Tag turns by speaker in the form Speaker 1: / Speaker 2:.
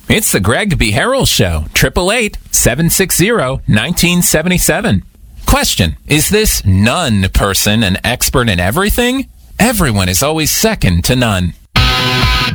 Speaker 1: It's the Greg B. Harrell Show, 888-760-1977. Question, is this none person an expert in everything? Everyone is always second to none.